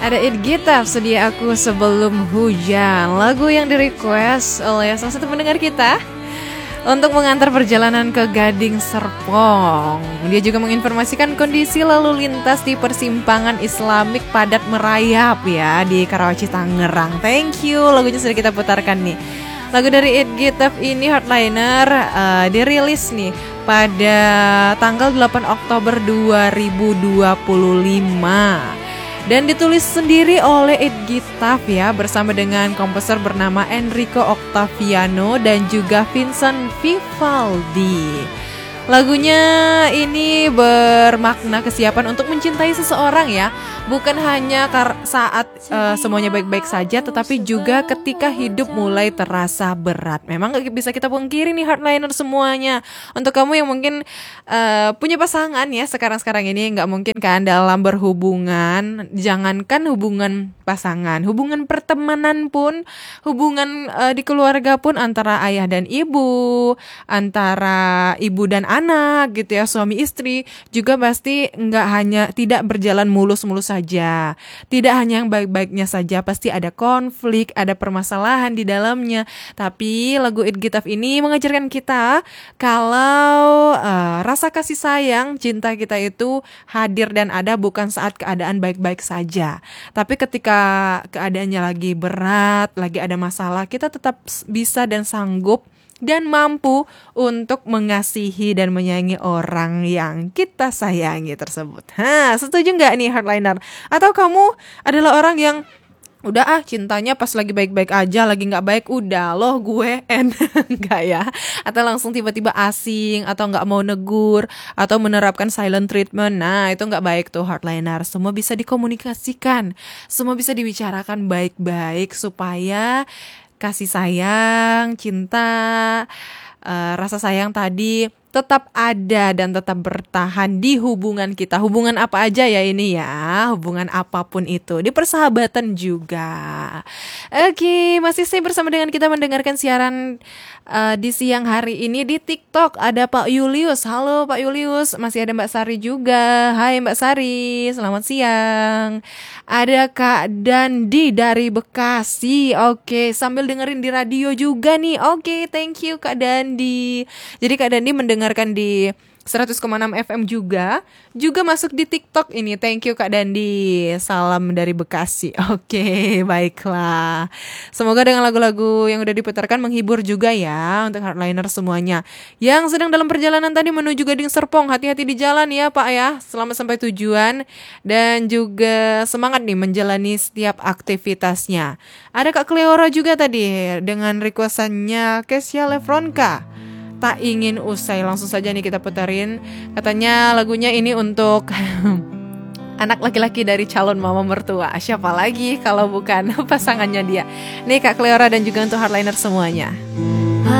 Ada It Gitaf, sedia aku sebelum hujan. Lagu yang di-request oleh salah satu pendengar kita untuk mengantar perjalanan ke Gading Serpong. Dia juga menginformasikan kondisi lalu lintas di persimpangan Islamik padat merayap ya di Karawaci Tangerang. Thank you, lagunya sudah kita putarkan nih. Lagu dari It Gitaf ini Hardliner dirilis nih pada tanggal 8 Oktober 2025. Dan ditulis sendiri oleh It Gitaf ya, bersama dengan komposer bernama Enrico Octaviano dan juga Vincent Vivaldi. Lagunya ini bermakna kesiapan untuk mencintai seseorang ya. Bukan hanya saat semuanya baik-baik saja, tetapi juga ketika hidup mulai terasa berat. Memang gak bisa kita pungkiri nih Hardliner semuanya. Untuk kamu yang mungkin punya pasangan ya sekarang-sekarang ini, gak mungkin kan dalam berhubungan. Jangankan hubungan pasangan, hubungan pertemanan pun, hubungan di keluarga pun, antara ayah dan ibu, antara ibu dan anak gitu ya, suami istri juga pasti tidak berjalan mulus-mulus saja. Tidak hanya yang baik-baiknya saja, pasti ada konflik, ada permasalahan di dalamnya. Tapi lagu It Gitaf ini mengajarkan kita kalau rasa kasih sayang, cinta kita itu hadir dan ada bukan saat keadaan baik-baik saja. Tapi ketika keadaannya lagi berat, lagi ada masalah, kita tetap bisa dan sanggup dan mampu untuk mengasihi dan menyayangi orang yang kita sayangi tersebut. Setuju nggak nih Hardliner? Atau kamu adalah orang yang udah cintanya pas lagi baik-baik aja, lagi nggak baik udah loh gue enggak ya? Atau langsung tiba-tiba asing, atau nggak mau negur, atau menerapkan silent treatment. Nah itu nggak baik tuh Hardliner. Semua bisa dikomunikasikan, semua bisa dibicarakan baik-baik supaya kasih sayang, cinta, rasa sayang tadi tetap ada dan tetap bertahan di hubungan kita. Hubungan apa aja ya ini ya, hubungan apapun itu, di persahabatan juga. Oke, masih stay bersama dengan kita mendengarkan siaran di siang hari ini di TikTok. Ada Pak Julius, halo Pak Julius. Masih ada Mbak Sari juga, hai Mbak Sari, selamat siang. Ada Kak Dandi dari Bekasi. Oke, sambil dengerin di radio juga nih. Oke, thank you Kak Dandi. Jadi Kak Dandi mendengarkan di 100,6 FM juga masuk di TikTok ini. Thank you Kak Dandi. Salam dari Bekasi. Oke, baiklah. Semoga dengan lagu-lagu yang udah diputarkan menghibur juga ya untuk Hardliner semuanya. Yang sedang dalam perjalanan tadi menuju Gading Serpong, hati-hati di jalan ya Pak ya. Selamat sampai tujuan dan juga semangat nih menjalani setiap aktivitasnya. Ada Kak Cleora juga tadi dengan requestannya Kesha Lefronka, Tak Ingin Usai. Langsung saja nih kita putarin. Katanya lagunya ini untuk anak laki-laki dari calon mama mertua. Siapa lagi kalau bukan pasangannya dia. Nih Kak Cleora dan juga untuk Hardliner semuanya.